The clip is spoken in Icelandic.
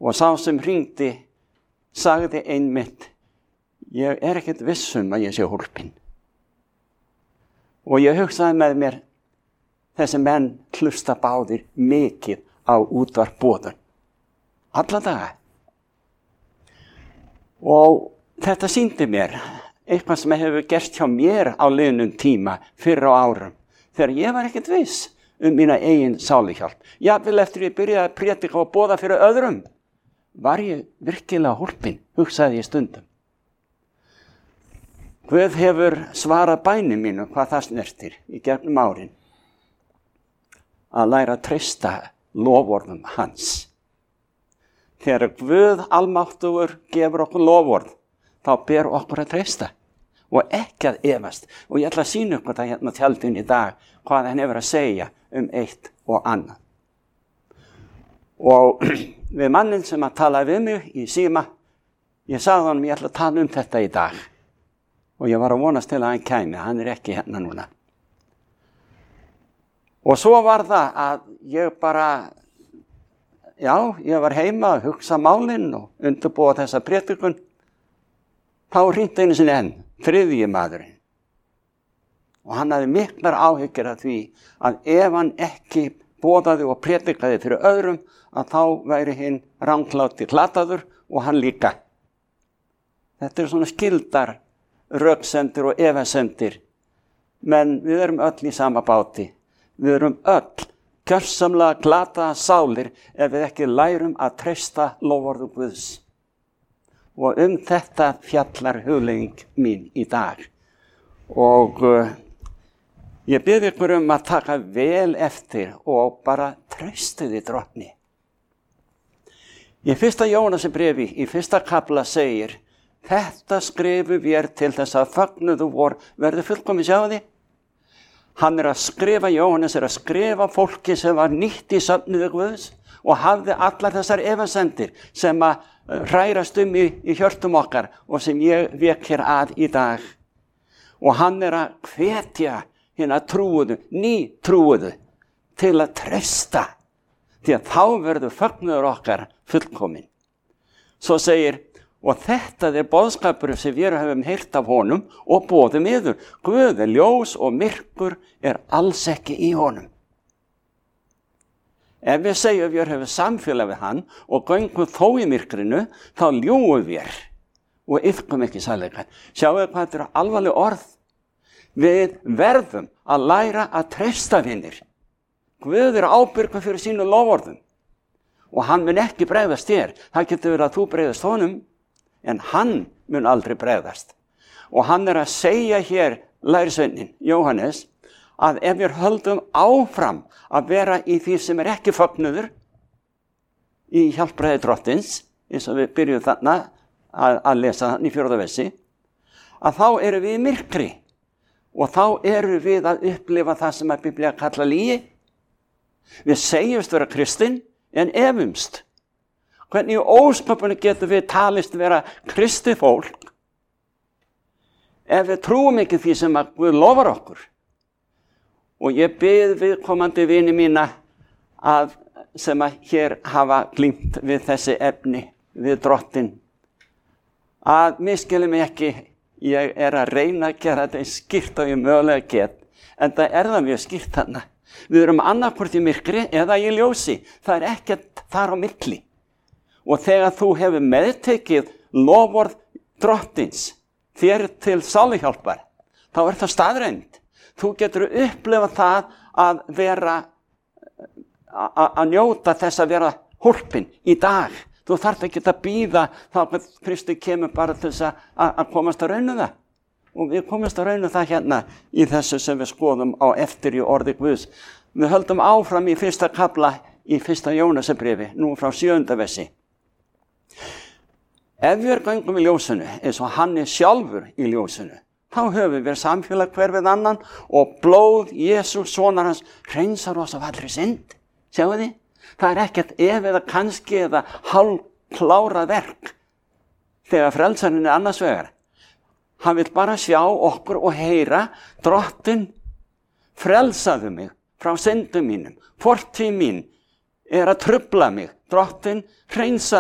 Og sá sem hringdi sagði einmitt, ég ekkert viss að ég sé hólpinn. Og ég hugsaði með mér, þessi menn hlusta báðir mikið á útvarpboðun. Alla daga. Og þetta sýndi mér eitthvað sem hefur gerst hjá mér á liðnum tíma fyrr á árum, þegar ég var ekkert viss mína eigin sáluhjálp. Jafnvel eftir ég byrjaði að prédika og boða fyrir öðrum, var ég virkilega hólpinn, hugsaði ég stundum. Guð hefur svarað bænum mínu hvað það snertir í gegnum árin, að læra að treysta loforðum hans. Þegar Guð almáttugur gefur okkur loforð, þá ber okkur að treysta og ekki að efast. Og ég ætla að sýna ykkur það hérna á tjaldinu í dag, hvað hann hefur að segja eitt og annað. Og við mannin sem að tala við mig í síma, ég sagði honum ég ætla að tala þetta í dag. Og ég var að vonast til að hann kæmi, hann ekki hérna núna. Og svo var það að ég bara, ég var heima að hugsa málin og undirbúa þessa prédikun. Þá hringdi einu sinni enn, þriðji maðurinn. Og hann hafði miklar áhyggjur af því að ef hann ekki boðaði og prédikaði fyrir öðrum, að þá væri hinn rangláti glataður og hann líka. Þetta svona skildar röksemdir og efasemdir. Men við erum öll í sama báti. Við erum öll gjörsamlega glataða sálir ef við ekki lærum að treysta loforðu Guðs. Og þetta fjallar hugleiðing mín í dag. Og ég bið ykkur að taka vel eftir og bara treystu því drottni. Í 1. Jóhannesarbréfi, í 1. kafla segir, þetta skrifu vér til þess að fögnuðu vor verði fullkomið, sjáðu því. Hann að skrifa, Jóhannes að skrifa fólki sem var nýtt í söfnuðu Guðs og hafði allar þessar efasemdir sem að hrærast í hjörtum okkar og sem ég vek hér að í dag. Og hann að hvetja hina trúuðu, nýtrúuðu til að treysta, því að þá verður fögnuður okkar fullkomin. Svo segir, og þetta boðskapur sem við höfum heyrt af honum og boðum yður. Guð ljós og myrkur alls ekki í honum. Ef við segjum við höfum samfélag við hann og göngum þó í myrkrinu, þá ljúgum við og iðkum ekki sannleikann. Sjáu hvað þetta alvarleg orð. Við verðum að læra að treysta vinir. Guð ábyrgur fyrir sínu loforðum og hann mun ekki bregðast þér. Það getur verið að þú bregðast honum, en hann mun aldrei bregðast. Og hann að segja hér, lærisveinninn Jóhannes, að ef við höldum áfram að vera í því sem ekki fögnuður, í hjálpræði drottins, eins og við byrjuðum þarna að lesa þannig í 4. versi, að þá erum við í myrkri og þá erum við að upplifa það sem að Biblía kalla lygi. Við segjumst vera kristinn en efumst. Hvernig í óskapunni getum við talist vera kristið fólk ef við trúum ekki því sem að Guð lofar okkur? Og ég bið viðkomandi vini mína sem að hér hafa glímt við þessi efni, við drottinn, að misskilja mig ekki, ég að reyna að gera þetta eins skýrt og ég mögulega get, en það mjög skýrt þarna. Við erum annarkvort í myrkri eða í ljósi, það ekkert þar á milli. Og þegar þú hefur meðtekið loforð drottins þér til sáluhjálpar, þá það staðreynd. Þú getur upplifað það að vera, að njóta þess að vera hólpinn í dag. Þú þarft ekki að bíða þá að Kristi kemur bara til þess að komast að rauna það. Og við komast að rauna það hérna í þessu sem við skoðum á eftir í orði Guðs. Við höldum áfram í 1. kafla í 1. Jóhannesarbréfi, nú frá 7. versi. Ef við göngum í ljósinu, eins og hann sjálfur í ljósinu, þá höfum við samfélag hver við annan og blóð Jesús sonar hans hreinsar oss af allri synd. Sjáu þið? Það ekkert ef eða kannski eða hálfklárað verk þegar frelsarinn annars vegar. Hann vill bara sjá okkur og heyra, drottinn frelsaðu mig frá syndum mínum. Fortíð mín að trufla mig. Drottinn hreinsaðu